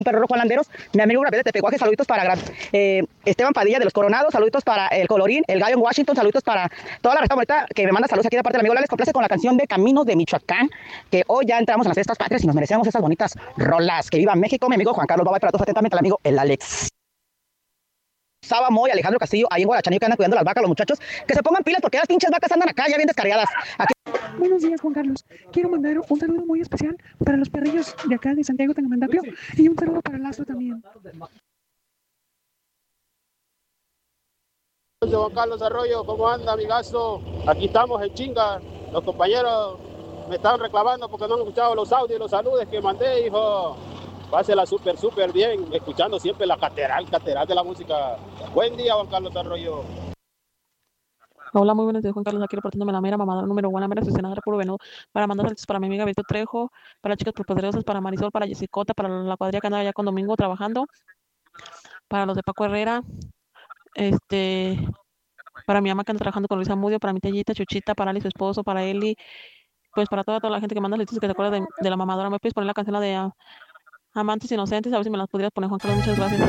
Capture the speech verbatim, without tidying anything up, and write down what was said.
Perro Juan Landeros, mi amigo Gabriel de Tepecuaje, saluditos para eh, Esteban Padilla de los Coronados, saluditos para el Colorín, el Gallo en Washington, saluditos para toda la resta bonita que me manda saludos aquí de parte del amigo. Les complace con la canción de Caminos de Michoacán, que hoy ya entramos en las fiestas patrias y nos merecemos esas bonitas rolas. Que viva México, mi amigo Juan Carlos Baba, para todos atentamente el amigo el Alex. Saba Moy, Alejandro Castillo, ahí en Guarachanillo que andan cuidando las vacas, los muchachos, que se pongan pilas porque las pinches vacas andan acá ya bien descarriadas. Aquí. Buenos días, Juan Carlos. Quiero mandar un saludo muy especial para los perrillos de acá de Santiago Tangamandapio y un saludo para Lazo también. Juan Carlos Arroyo, ¿cómo anda, amigazo? Aquí estamos en chinga. Los compañeros me están reclamando porque no han escuchado los audios y los saludos que mandé, hijo. Pásela súper, súper bien, escuchando siempre la catedral, catedral de la música. Buen día, Juan Carlos Arroyo. Hola, muy buenos días, Juan Carlos. Aquí reportándome la mera mamadora número uno, la mera asesinada de puro venudo, para mandar saludos para mi amiga Vito Trejo, para las chicas superpoderosas, para Marisol, para Jessicota, para la cuadrilla que anda allá con Domingo trabajando, para los de Paco Herrera, este, para mi mamá que anda trabajando con Luisa Mudio, para mi tellita, Chuchita, para Ali, su esposo, para Eli, pues para toda, toda la gente que manda saludos que se acuerda de, de la mamadora. ¿Me puedes poner la canción de uh, Amantes Inocentes? A ver si me las pudieras poner, Juan Carlos. Muchas gracias.